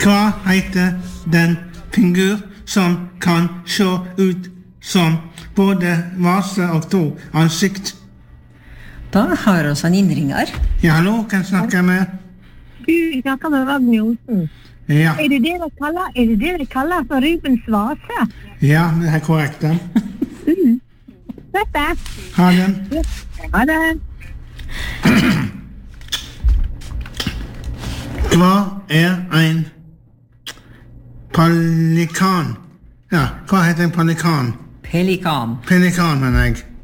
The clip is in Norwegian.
Hva heter den figur som kan se ut som både vase og to ansikt? Da har vi en innringer. Ja, hallo, kan jeg snakke med? Du snakker med Ragn Johnsen. Ja. Er det dere kaller for Rubens vase? Ja, det er korrekt. Ja. Dette. Ha den. Ha det. Hva er en pelikan? Ja, hva heter en pelikan? Pelikan. Pelikan, mener jeg.